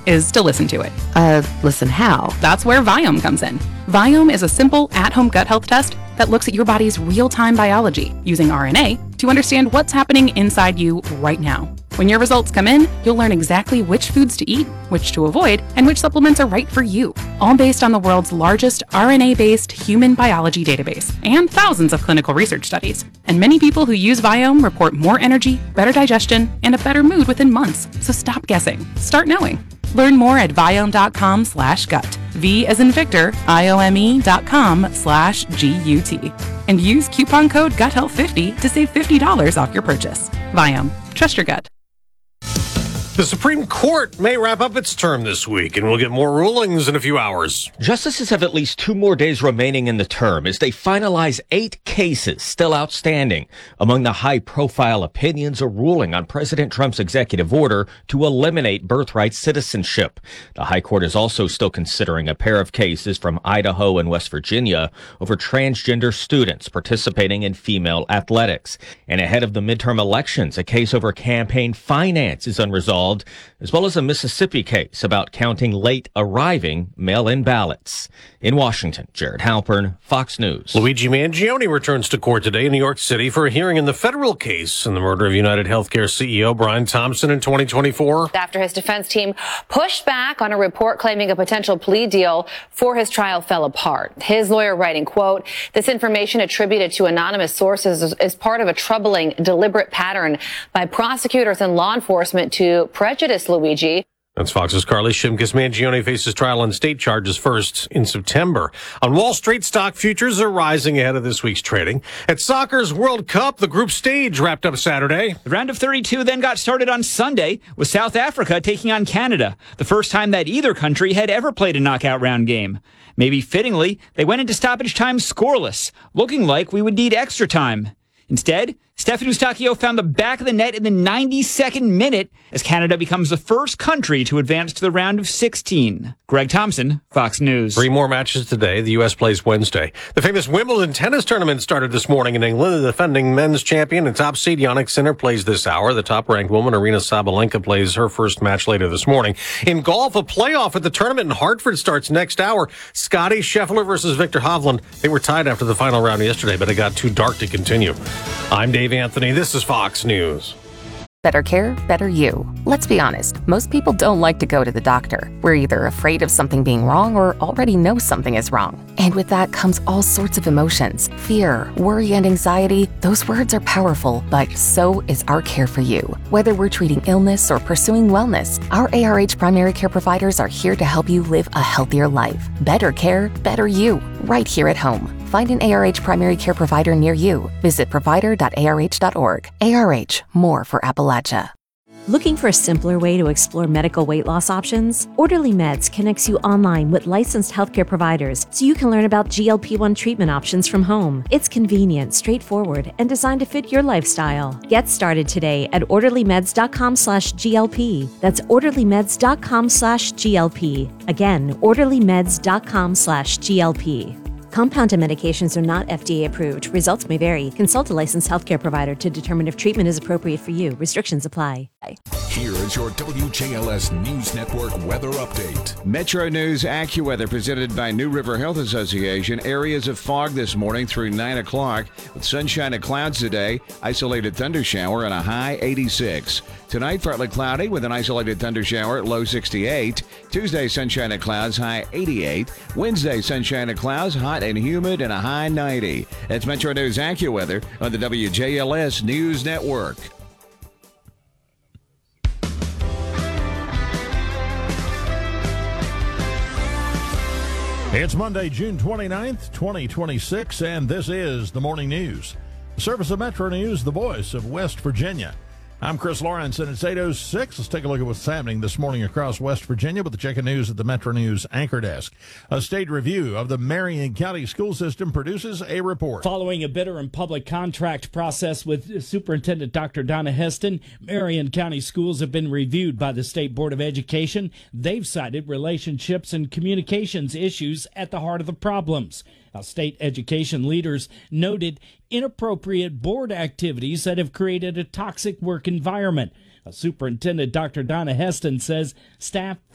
is to listen to it. Listen how? That's where Viome comes in. Viome is a simple, at-home gut health test that looks at your body's real-time biology using RNA to understand what's happening inside you right now. When your results come in, you'll learn exactly which foods to eat, which to avoid, and which supplements are right for you, all based on the world's largest RNA-based human biology database and thousands of clinical research studies. And many people who use Viome report more energy, better digestion, and a better mood within months. So stop guessing. Start knowing. Learn more at Viome.com/gut. V as in Victor, IOME.com/GUT. And use coupon code GUTHEALTH50 to save $50 off your purchase. Viome. Trust your gut. The Supreme Court may wrap up its term this week, and we'll get more rulings in a few hours. Justices have at least 2 more days remaining in the term as they finalize 8 cases still outstanding. Among the high-profile opinions, a ruling on President Trump's executive order to eliminate birthright citizenship. The High Court is also still considering a pair of cases from Idaho and West Virginia over transgender students participating in female athletics. And ahead of the midterm elections, a case over campaign finance is unresolved, as well as a Mississippi case about counting late arriving mail-in ballots. In Washington, Jared Halpern, Fox News. Luigi Mangione returns to court today in New York City for a hearing in the federal case in the murder of United Healthcare CEO Brian Thompson in 2024. After his defense team pushed back on a report claiming a potential plea deal for his trial fell apart. His lawyer writing, quote, "This information attributed to anonymous sources is part of a troubling, deliberate pattern by prosecutors and law enforcement to prejudice Luigi." That's Fox's Carly Shimkus. Mangione faces trial on state charges first in September. On Wall Street, stock futures are rising ahead of this week's trading. At soccer's World Cup, the group stage wrapped up Saturday. The round of 32 then got started on Sunday with South Africa taking on Canada, the first time that either country had ever played a knockout round game. Maybe fittingly, they went into stoppage time scoreless, looking like we would need extra time. Instead, Stephen Eustachio found the back of the net in the 92nd minute as Canada becomes the first country to advance to the round of 16. Greg Thompson, Fox News. 3 more matches today. The U.S. plays Wednesday. The famous Wimbledon tennis tournament started this morning in England. The defending men's champion and top seed Jannik Sinner plays this hour. The top-ranked woman, Aryna Sabalenka, plays her first match later this morning. In golf, a playoff at the tournament in Hartford starts next hour. Scotty Scheffler versus Viktor Hovland. They were tied after the final round yesterday, but it got too dark to continue. I'm Dave Anthony. This is Fox News. Better care, better you. Let's be honest, most people don't like to go to the doctor. We're either afraid of something being wrong or already know something is wrong. And with that comes all sorts of emotions. Fear, worry, and anxiety. Those words are powerful, but so is our care for you. Whether we're treating illness or pursuing wellness, our ARH primary care providers are here to help you live a healthier life. Better care, better you. Right here at home. Find an ARH primary care provider near you. Visit provider.arh.org. ARH, more for Appalachia. Looking for a simpler way to explore medical weight loss options? Orderly Meds connects you online with licensed healthcare providers so you can learn about GLP-1 treatment options from home. It's convenient, straightforward, and designed to fit your lifestyle. Get started today at orderlymeds.com/GLP. That's orderlymeds.com/GLP. Again, orderlymeds.com/GLP. Compounded medications are not FDA approved. Results may vary. Consult a licensed healthcare provider to determine if treatment is appropriate for you. Restrictions apply. Here is your WJLS News Network weather update. Metro News AccuWeather presented by New River Health Association. Areas of fog this morning through 9 o'clock with sunshine and clouds today. Isolated thundershower and a high 86. Tonight, partly cloudy with an isolated thundershower, low 68. Tuesday, sunshine and clouds, high 88. Wednesday, sunshine and clouds, hot and humid, and a high 90. That's Metro News AccuWeather on the WJLS News Network. It's Monday, June 29th, 2026, and this is the Morning News. The service of Metro News, the voice of West Virginia. I'm Chris Lawrence, and it's 8:06. Let's take a look at what's happening this morning across West Virginia with the check of news at the Metro News Anchor Desk. A state review of the Marion County school system produces a report. Following a bidder and public contract process with Superintendent Dr. Donna Heston, Marion County schools have been reviewed by the State Board of Education. They've cited relationships and communications issues at the heart of the problems. State education leaders noted inappropriate board activities that have created a toxic work environment. Superintendent Dr. Donna Heston says staff